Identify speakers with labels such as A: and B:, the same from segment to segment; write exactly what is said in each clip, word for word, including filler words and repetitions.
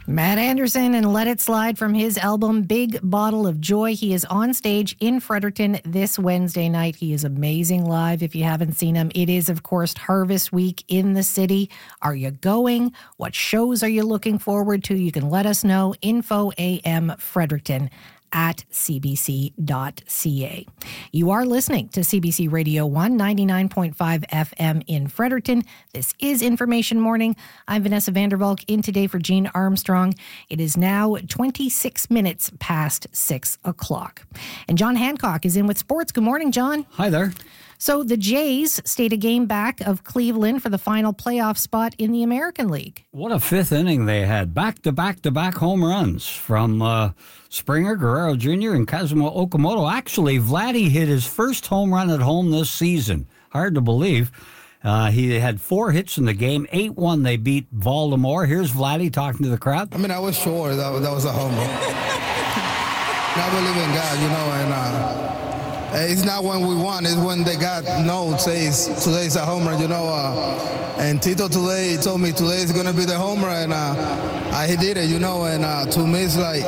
A: Matt Anderson and Let It Slide from his album Big Bottle of Joy. He is on stage in Fredericton this Wednesday night. He is amazing live if you haven't seen him. It is, of course, Harvest Week in the city. Are you going? What shows are you looking forward to? You can let us know. Info A M Fredericton at c b c dot c a. You are listening to C B C Radio one, ninety-nine point five F M in Fredericton. This is Information Morning. I'm Vanessa Vandervalk, in today for Jean Armstrong. It is now twenty-six minutes past six o'clock. And John Hancock is in with sports. Good morning, John.
B: Hi there.
A: So the Jays stayed a game back of Cleveland for the final playoff spot in the American League.
B: What a fifth inning they had. Back-to-back-to-back home runs from uh, Springer, Guerrero Junior, and Kazuma Okamoto. Actually, Vladdy hit his first home run at home this season. Hard to believe. Uh, he had four hits in the game. eight one, they beat Baltimore. Here's Vladdy talking to the crowd.
C: I mean, I was sure that, that was a home run. I believe in God, you know, and... Uh, It's not when we won, it's when they got no, says today's a home run, you know. Uh, and Tito today told me today is going to be the home run, and uh, I, he did it, you know. And uh, to me, it's like,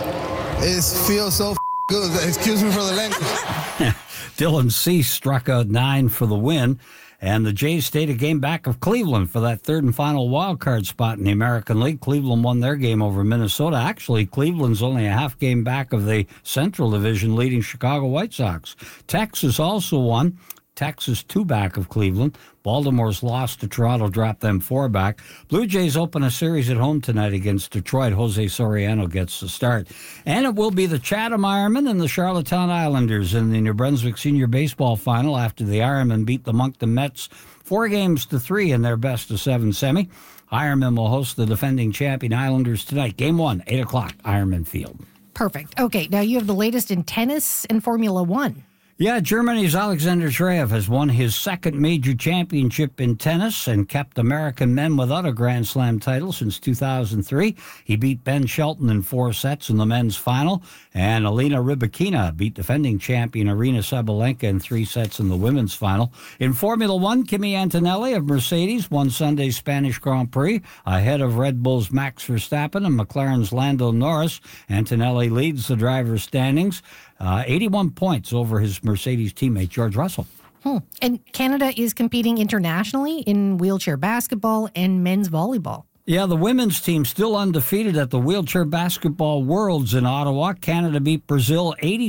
C: it feels so f- good. Excuse me for the language.
B: Dylan Cease struck out nine for the win. And the Jays stayed a game back of Cleveland for that third and final wild card spot in the American League. Cleveland won their game over Minnesota. Actually, Cleveland's only a half game back of the Central Division leading Chicago White Sox. Texas also won. Texas two back of Cleveland. Baltimore's loss to Toronto dropped them four back. Blue Jays open a series at home tonight against Detroit. Jose Soriano gets the start. And it will be the Chatham Ironmen and the Charlottetown Islanders in the New Brunswick Senior Baseball Final after the Ironmen beat the Moncton Mets four games to three in their best of seven semi. Ironmen will host the defending champion Islanders tonight. Game one, eight o'clock, Ironman Field.
A: Perfect. Okay, now you have the latest in tennis and Formula One.
B: Yeah, Germany's Alexander Zverev has won his second major championship in tennis and kept American men without a Grand Slam title since two thousand three. He beat Ben Shelton in four sets in the men's final, and Elena Rybakina beat defending champion Arina Sabalenka in three sets in the women's final. In Formula One, Kimi Antonelli of Mercedes won Sunday's Spanish Grand Prix ahead of Red Bull's Max Verstappen and McLaren's Lando Norris. Antonelli leads the driver's standings. Uh, eighty-one points over his Mercedes teammate, George Russell.
A: Hmm. And Canada is competing internationally in wheelchair basketball and men's volleyball.
B: Yeah, the women's team still undefeated at the Wheelchair Basketball Worlds in Ottawa. Canada beat Brazil eighty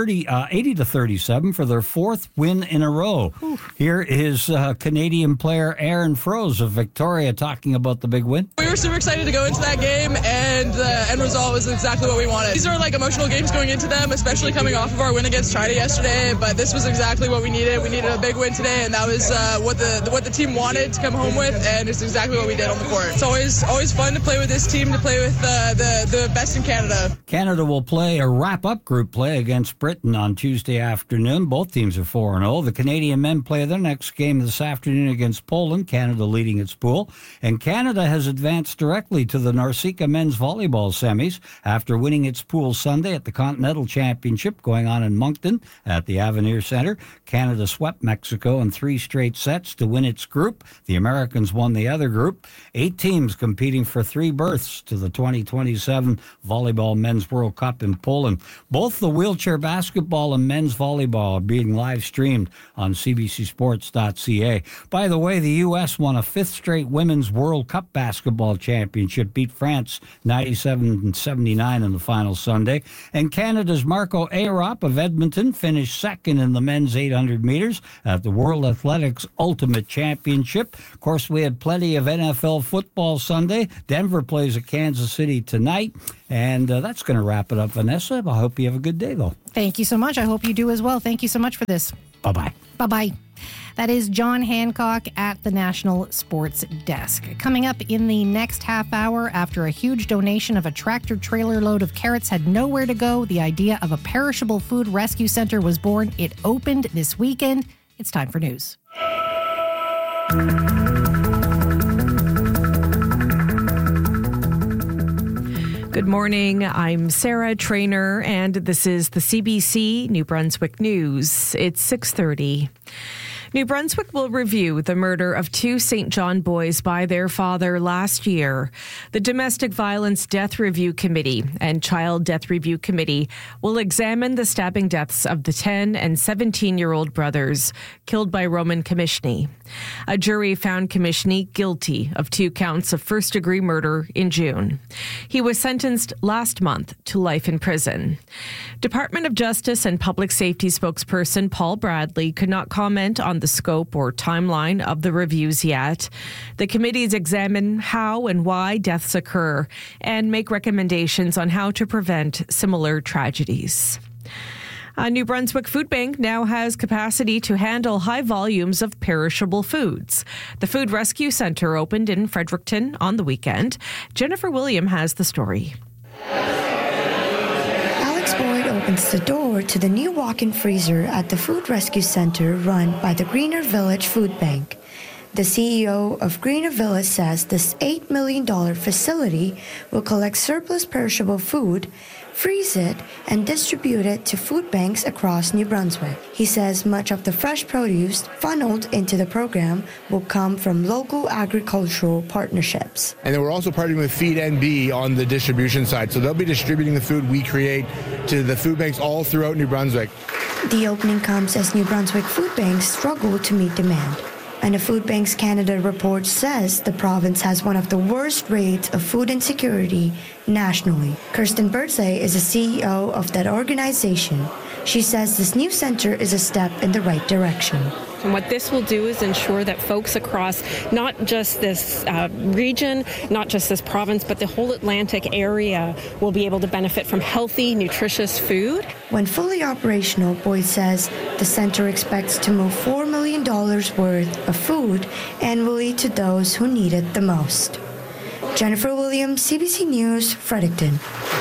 B: to thirty-seven for their fourth win in a row. Ooh. Here is uh, Canadian player Aaron Froese of Victoria talking about the big win.
D: We were super excited to go into that game, and the end result was exactly what we wanted. These are like emotional games going into them, especially coming off of our win against China yesterday, but this was exactly what we needed. We needed a big win today, and that was uh, what the what the team wanted to come home with, and it's exactly what we did on the court. It's always Always, always fun to play with this team, to play with uh, the, the best in Canada.
B: Canada will play a wrap-up group play against Britain on Tuesday afternoon. Both teams are four and oh. The Canadian men play their next game this afternoon against Poland, Canada leading its pool. And Canada has advanced directly to the NORCECA men's volleyball semis after winning its pool Sunday at the Continental Championship going on in Moncton at the Avenir Center. Canada swept Mexico in three straight sets to win its group. The Americans won the other group. Eight teams competing for three berths to the twenty twenty-seven Volleyball Men's World Cup in Poland. Both the wheelchair basketball and men's volleyball are being live streamed on c b c sports dot c a. By the way, the U S won a fifth straight Women's World Cup basketball championship, beat France ninety-seven seventy-nine in the final Sunday. And Canada's Marco Aarop of Edmonton finished second in the men's eight hundred meters at the World Athletics Ultimate Championship. Of course, we had plenty of N F L football Sunday. Denver plays at Kansas City tonight. And uh, that's going to wrap it up, Vanessa. I hope you have a good day, though.
A: Thank you so much. I hope you do as well. Thank you so much for this.
B: Bye-bye.
A: Bye-bye. That is John Hancock at the National Sports Desk. Coming up in the next half hour, after a huge donation of a tractor-trailer load of carrots had nowhere to go, the idea of a perishable food rescue center was born. It opened this weekend. It's time for news.
E: Good morning. I'm Sarah Trainer, and this is the C B C New Brunswick News. It's six thirty. New Brunswick will review the murder of two Saint John boys by their father last year. The Domestic Violence Death Review Committee and Child Death Review Committee will examine the stabbing deaths of the ten and seventeen-year-old brothers killed by Roman Komishny. A jury found Komishny guilty of two counts of first-degree murder in June. He was sentenced last month to life in prison. Department of Justice and Public Safety spokesperson Paul Bradley could not comment on the scope or timeline of the reviews yet. The committees examine how and why deaths occur and make recommendations on how to prevent similar tragedies. A New Brunswick food bank now has capacity to handle high volumes of perishable foods. The Food Rescue Centre opened in Fredericton on the weekend. Jennifer William has the story.
F: Alex Boyd opens the door to the new walk-in freezer at the Food Rescue Centre run by the Greener Village Food Bank. The C E O of Greener Village says this eight million dollars facility will collect surplus perishable food, freeze it, and distribute it to food banks across New Brunswick. He says much of the fresh produce funneled into the program will come from local agricultural partnerships.
G: And then we're also partnering with Feed N B on the distribution side, so they'll be distributing the food we create to the food banks all throughout New Brunswick.
F: The opening comes as New Brunswick food banks struggle to meet demand. And the Food Banks Canada report says the province has one of the worst rates of food insecurity nationally. Kirsten Birdsey is the C E O of that organization. She says this new center is a step in the right direction.
H: And what this will do is ensure that folks across not just this uh, region, not just this province, but the whole Atlantic area will be able to benefit from healthy, nutritious food.
F: When fully operational, Boyd says the center expects to move four million dollars worth of food annually to those who need it the most. Jennifer Williams, C B C News, Fredericton.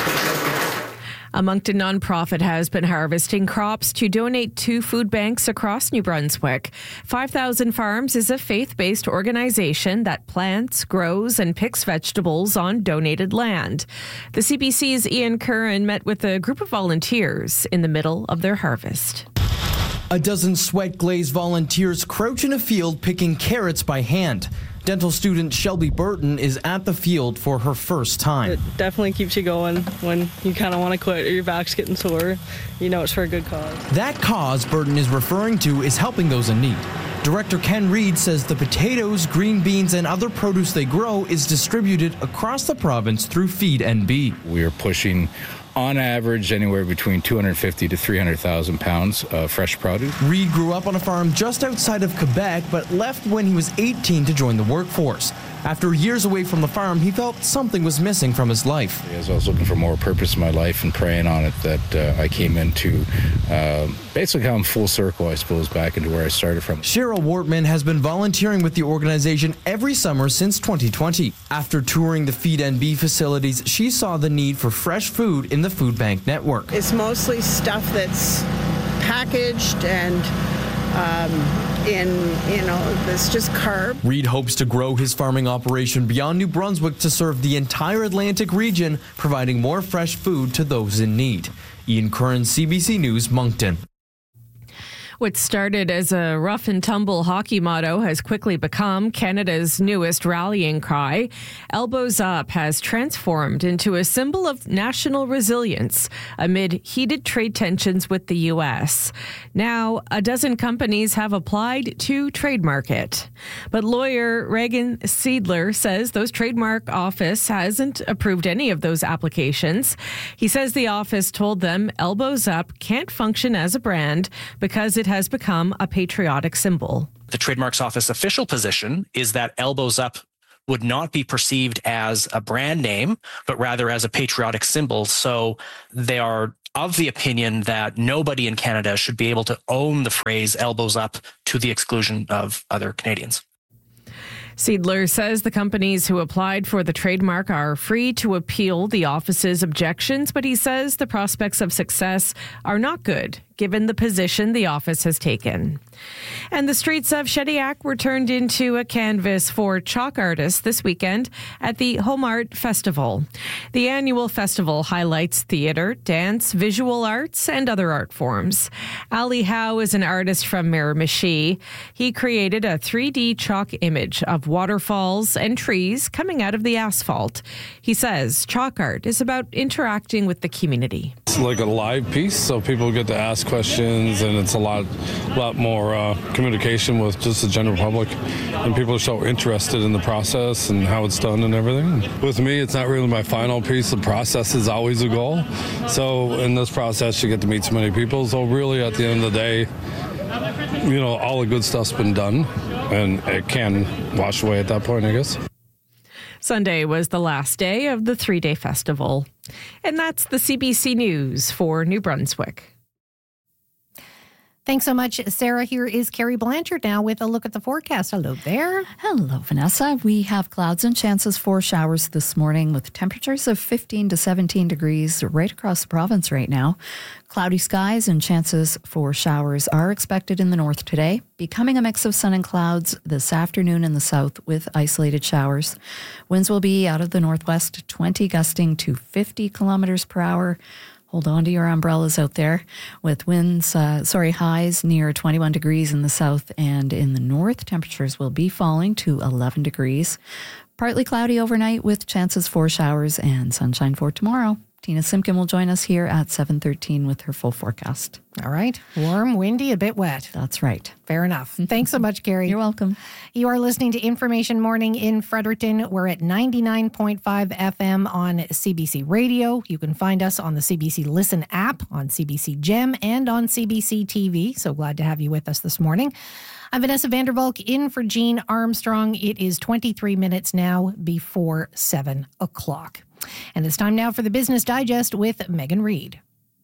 E: A Moncton nonprofit has been harvesting crops to donate to food banks across New Brunswick. five thousand Farms is a faith-based organization that plants, grows, and picks vegetables on donated land. The C B C's Ian Curran met with a group of volunteers in the middle of their harvest.
I: A dozen sweat-glazed volunteers crouch in a field picking carrots by hand. Dental student Shelby Burton is at the field for her first time.
J: It definitely keeps you going when you kind of want to quit or your back's getting sore. You know it's for a good cause.
I: That cause Burton is referring to is helping those in need. Director Ken Reed says the potatoes, green beans, and other produce they grow is distributed across the province through Feed N B.
K: We are pushing on average anywhere between two hundred fifty to three hundred thousand pounds of fresh produce.
I: Reed grew up on a farm just outside of Quebec, but left when he was eighteen to join the workforce. After years away from the farm, he felt something was missing from his life.
K: As I was looking for more purpose in my life and praying on it, that uh, I came into uh, basically come full circle, I suppose, back into where I started from.
I: Cheryl Wortman has been volunteering with the organization every summer since twenty twenty. After touring the Feed N B facilities, she saw the need for fresh food in the food bank network.
L: It's mostly stuff that's packaged and um, in, you know, it's just carb.
I: Reed hopes to grow his farming operation beyond New Brunswick to serve the entire Atlantic region, providing more fresh food to those in need. Ian Curran, C B C News, Moncton.
E: What started as a rough and tumble hockey motto has quickly become Canada's newest rallying cry. Elbows Up has transformed into a symbol of national resilience amid heated trade tensions with the U S. Now, a dozen companies have applied to trademark it. But lawyer Reagan Seidler says those trademark office hasn't approved any of those applications. He says the office told them Elbows Up can't function as a brand because it has become a patriotic symbol.
M: The Trademarks Office official position is that Elbows Up would not be perceived as a brand name, but rather as a patriotic symbol. So they are of the opinion that nobody in Canada should be able to own the phrase elbows up to the exclusion of other Canadians.
E: Seidler says the companies who applied for the trademark are free to appeal the office's objections, but he says the prospects of success are not good, given the position the office has taken. And the streets of Shediac were turned into a canvas for chalk artists this weekend at the Home Art Festival. The annual festival highlights theater, dance, visual arts, and other art forms. Ali Howe is an artist from Miramichi. He created a three D chalk image of waterfalls and trees coming out of the asphalt. He says chalk art is about interacting with the community.
N: It's like a live piece, so people get to ask questions, and it's a lot, lot more uh, communication with just the general public, and people are so interested in the process and how it's done and everything. With me, it's not really my final piece. The process is always a goal. So in this process, you get to meet so many people. So really, at the end of the day, you know, all the good stuff's been done, and it can wash away at that point, I guess.
E: Sunday was the last day of the three-day festival. And that's the C B C News for New Brunswick.
A: Thanks so much, Sarah. Here is Carrie Blanchard now with a look at the forecast. Hello there.
O: Hello, Vanessa. We have clouds and chances for showers this morning with temperatures of fifteen to seventeen degrees right across the province right now. Cloudy skies and chances for showers are expected in the north today, becoming a mix of sun and clouds this afternoon in the south with isolated showers. Winds will be out of the northwest, twenty gusting to fifty kilometers per hour. Hold on to your umbrellas out there with winds, uh, sorry, highs near twenty-one degrees in the south and in the north. Temperatures will be falling to eleven degrees. Partly cloudy overnight with chances for showers and sunshine for tomorrow. Tina Simpkin will join us here at seven thirteen with her full forecast.
A: All right. Warm, windy, a bit wet.
O: That's right.
A: Fair enough. Thanks so much, Carrie.
O: You're welcome.
A: You are listening to Information Morning in Fredericton. We're at ninety-nine point five F M on C B C Radio. You can find us on the C B C Listen app, on C B C Gem, and on C B C T V. So glad to have you with us this morning. I'm Vanessa Vandervalk in for Jean Armstrong. It is twenty-three minutes now before seven o'clock. And it's time now for the Business Digest with Megan Reid.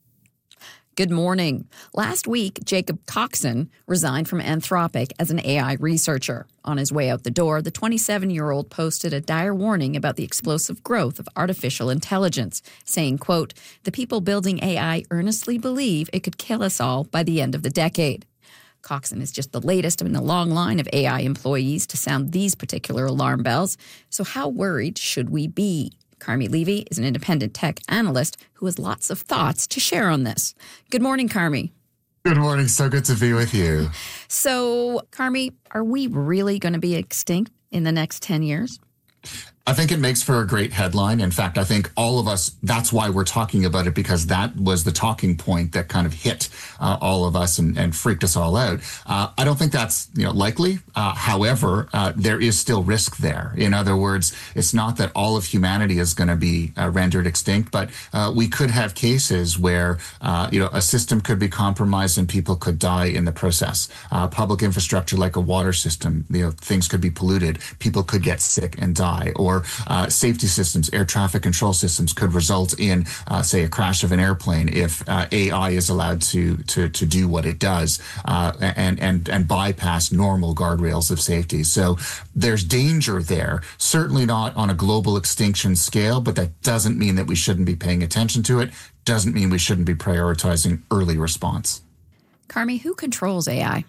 P: Good morning. Last week, Jacob Coxon resigned from Anthropic as an A I researcher. On his way out the door, the twenty-seven-year-old posted a dire warning about the explosive growth of artificial intelligence, saying, quote, "The people building A I earnestly believe it could kill us all by the end of the decade." Coxon is just the latest in a long line of A I employees to sound these particular alarm bells. So how worried should we be? Carmi Levy is an independent tech analyst who has lots of thoughts to share on this. Good morning, Carmi.
Q: Good morning. So good to be with you.
P: So, Carmi, are we really going to be extinct in the next ten years?
Q: I think it makes for a great headline. In fact, I think all of us, that's why we're talking about it, because that was the talking point that kind of hit uh, all of us and, and freaked us all out. Uh, I don't think that's you know likely. Uh, however, uh, there is still risk there. In other words, it's not that all of humanity is going to be uh, rendered extinct, but uh, we could have cases where uh, you know a system could be compromised and people could die in the process. Uh, public infrastructure like a water system, you know, things could be polluted. People could get sick and die. Or Uh, safety systems, air traffic control systems could result in, uh, say, a crash of an airplane if uh, A I is allowed to to to do what it does uh, and and and bypass normal guardrails of safety. So there's danger there. Certainly not on a global extinction scale, but that doesn't mean that we shouldn't be paying attention to it. Doesn't mean we shouldn't be prioritizing early response.
P: Carmi, who controls A I?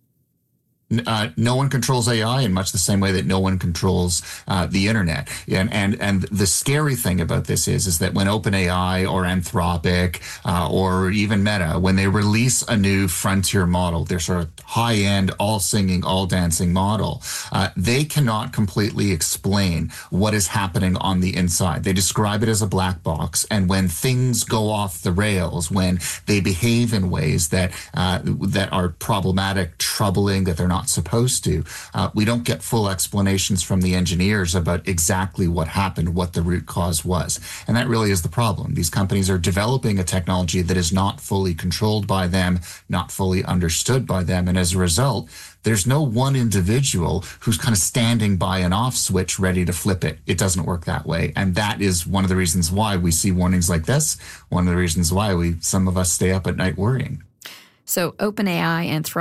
Q: Uh, no one controls A I in much the same way that no one controls uh, the internet. And and and the scary thing about this is is that when OpenAI or Anthropic uh, or even Meta, when they release a new frontier model, their sort of high-end, all-singing, all-dancing model, uh, they cannot completely explain what is happening on the inside. They describe it as a black box, and when things go off the rails, when they behave in ways that uh, that are problematic, troubling, that they're not supposed to, uh, we don't get full explanations from the engineers about exactly what happened, what the root cause was. And that really is the problem. These companies are developing a technology that is not fully controlled by them, not fully understood by them. And as a result, there's no one individual who's kind of standing by an off switch ready to flip it. It doesn't work that way. And that is one of the reasons why we see warnings like this, one of the reasons why we, some of us stay up at night worrying.
P: So OpenAI and